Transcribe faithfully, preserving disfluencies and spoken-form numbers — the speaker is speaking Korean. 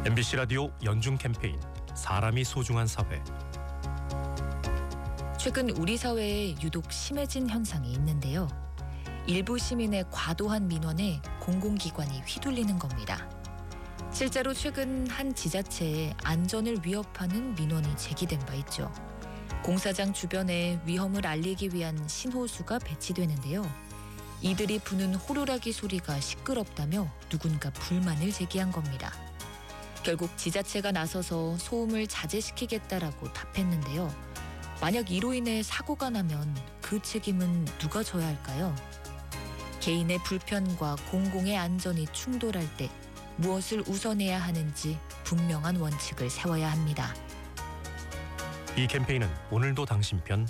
엠비씨 라디오 연중 캠페인 사람이 소중한 사회. 최근 우리 사회에 유독 심해진 현상이 있는데요. 일부 시민의 과도한 민원에 공공기관이 휘둘리는 겁니다. 실제로 최근 한 지자체에 안전을 위협하는 민원이 제기된 바 있죠. 공사장 주변에 위험을 알리기 위한 신호수가 배치되는데요. 이들이 부는 호루라기 소리가 시끄럽다며 누군가 불만을 제기한 겁니다. 결국 지자체가 나서서 소음을 자제시키겠다라고 답했는데요. 만약 이로 인해 사고가 나면 그 책임은 누가 져야 할까요? 개인의 불편과 공공의 안전이 충돌할 때 무엇을 우선해야 하는지 분명한 원칙을 세워야 합니다. 이 캠페인은 오늘도 당신 편